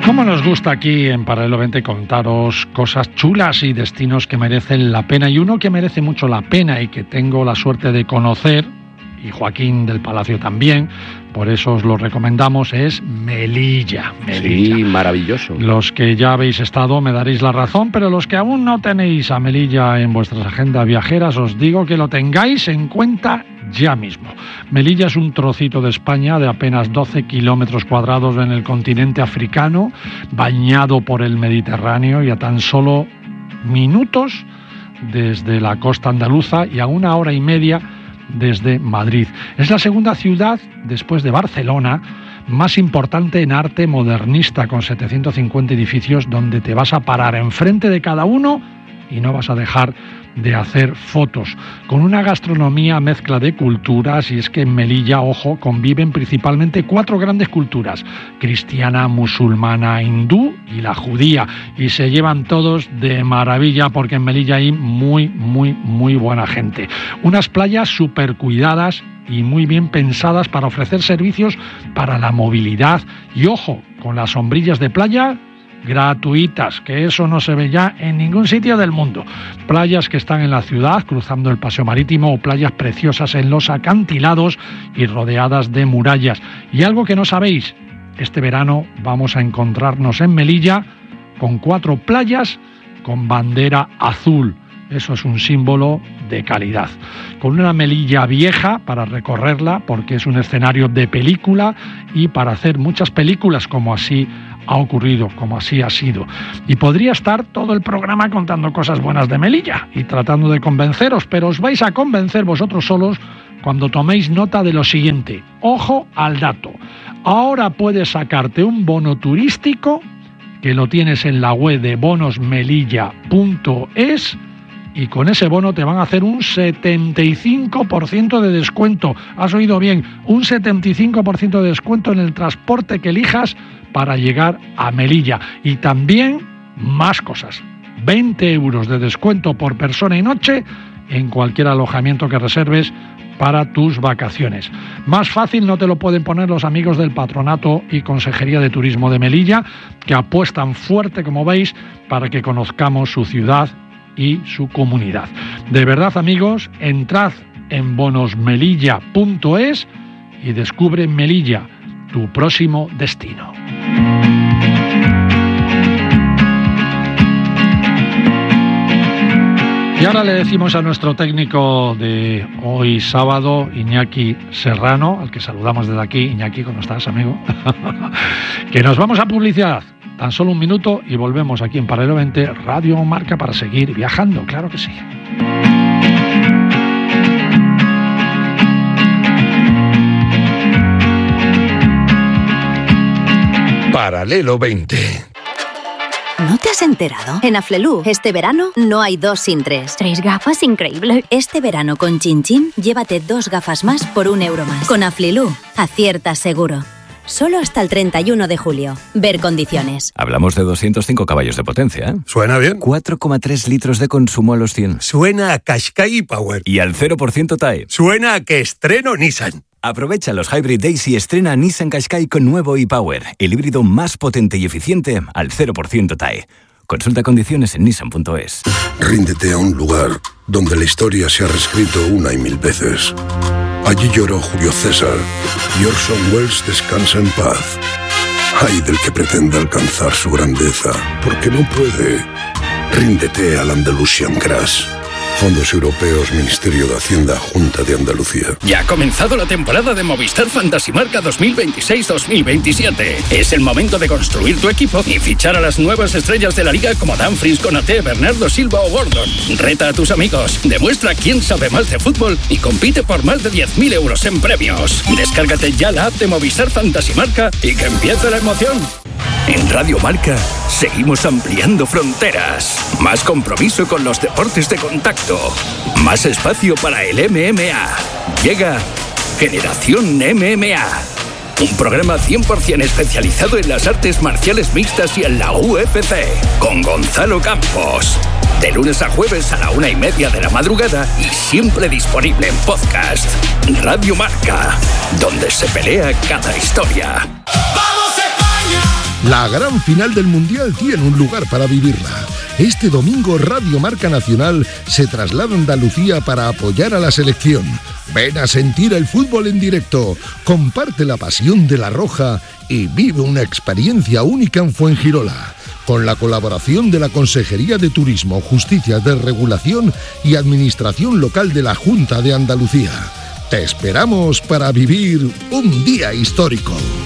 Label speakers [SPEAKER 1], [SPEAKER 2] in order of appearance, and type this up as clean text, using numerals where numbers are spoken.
[SPEAKER 1] Cómo nos gusta aquí en Paralelo 20 contaros cosas chulas y destinos que merecen la pena, y uno que merece mucho la pena y que tengo la suerte de conocer, y Joaquín del Palacio también, por eso os lo recomendamos, es Melilla.
[SPEAKER 2] Sí, maravilloso.
[SPEAKER 1] Los que ya habéis estado me daréis la razón, pero los que aún no tenéis a Melilla en vuestras agendas viajeras, os digo que lo tengáis en cuenta ya mismo. Melilla es un trocito de España de apenas 12 kilómetros cuadrados en el continente africano, bañado por el Mediterráneo y a tan solo minutos desde la costa andaluza y a 1 hora y media desde Madrid. Es la segunda ciudad, después de Barcelona, más importante en arte modernista, con 750 edificios donde te vas a parar enfrente de cada uno y no vas a dejar de hacer fotos, con una gastronomía mezcla de culturas, y es que en Melilla, ojo, conviven principalmente 4 grandes culturas: cristiana, musulmana, hindú y la judía, y se llevan todos de maravilla porque en Melilla hay muy buena gente. Unas playas súper cuidadas y muy bien pensadas para ofrecer servicios para la movilidad, y ojo, con las sombrillas de playa gratuitas, que eso no se ve ya en ningún sitio del mundo. Playas que están en la ciudad, cruzando el paseo marítimo, o playas preciosas en los acantilados y rodeadas de murallas. Y algo que no sabéis, este verano vamos a encontrarnos en Melilla con 4 playas con bandera azul. Eso es un símbolo de calidad. Con una Melilla vieja para recorrerla, porque es un escenario de película y para hacer muchas películas, como así ha ocurrido, como así ha sido. Y podría estar todo el programa contando cosas buenas de Melilla y tratando de convenceros, pero os vais a convencer vosotros solos cuando toméis nota de lo siguiente. Ojo al dato. Ahora puedes sacarte un bono turístico, que lo tienes en la web de bonosmelilla.es, y con ese bono te van a hacer un 75% de descuento. Has oído bien, un 75% de descuento en el transporte que elijas para llegar a Melilla. Y también más cosas: 20 euros de descuento por persona y noche en cualquier alojamiento que reserves para tus vacaciones. Más fácil no te lo pueden poner los amigos del Patronato y Consejería de Turismo de Melilla, que apuestan fuerte, como veis, para que conozcamos su ciudad y su comunidad. De verdad, amigos, entrad en bonosmelilla.es y descubre Melilla, tu próximo destino. Y ahora le decimos a nuestro técnico de hoy sábado, Iñaki Serrano, al que saludamos desde aquí. Iñaki, ¿cómo estás, amigo? Que nos vamos a publicidad. Tan solo 1 minuto y volvemos aquí en Paralelo 20, Radio Marca, para seguir viajando, claro que sí.
[SPEAKER 3] Paralelo 20.
[SPEAKER 4] ¿No te has enterado? En Aflelu, este verano, no hay 2 sin 3.
[SPEAKER 5] 3 gafas, increíble.
[SPEAKER 4] Este verano con Chin Chin, llévate 2 gafas más por 1 euro más. Con Aflelu, aciertas seguro. Solo hasta el 31 de julio. Ver condiciones.
[SPEAKER 6] Hablamos de 205 caballos de potencia, ¿eh?
[SPEAKER 3] ¿Suena bien?
[SPEAKER 6] 4,3 litros de consumo a los 100.
[SPEAKER 3] Suena a Qashqai Power.
[SPEAKER 6] Y al 0% TAE.
[SPEAKER 3] Suena a que estreno Nissan.
[SPEAKER 6] Aprovecha los Hybrid Days y estrena Nissan Qashqai con nuevo e-Power, el híbrido más potente y eficiente al 0% TAE. Consulta condiciones en nissan.es.
[SPEAKER 7] Ríndete a un lugar donde la historia se ha reescrito 1 y 1000 veces. Allí lloró Julio César y Orson Welles descansa en paz. Ay del que pretenda alcanzar su grandeza, porque no puede. Ríndete al Andalusian Crash. Fondos Europeos, Ministerio de Hacienda, Junta de Andalucía.
[SPEAKER 8] Ya ha comenzado la temporada de Movistar Fantasy Marca 2026-2027. Es el momento de construir tu equipo y fichar a las nuevas estrellas de la liga como Dumfries, Konaté, Bernardo Silva o Gordon. Reta a tus amigos, demuestra quién sabe más de fútbol y compite por más de 10.000 euros en premios. Descárgate ya la app de Movistar Fantasy Marca y que empiece la emoción. En Radio Marca seguimos ampliando fronteras. Más compromiso con los deportes de contacto. Más espacio para el MMA. Llega Generación MMA. Un programa 100% especializado en las artes marciales mixtas y en la UFC. Con Gonzalo Campos. De lunes a jueves a la 1:30 de la madrugada y siempre disponible en podcast. Radio Marca. Donde se pelea cada historia.
[SPEAKER 7] La gran final del Mundial tiene un lugar para vivirla. Este domingo Radio Marca Nacional se traslada a Andalucía para apoyar a la selección. Ven a sentir el fútbol en directo, comparte la pasión de la Roja y vive una experiencia única en Fuengirola. Con la colaboración de la Consejería de Turismo, Justicia de Regulación y Administración Local de la Junta de Andalucía. Te esperamos para vivir un día histórico.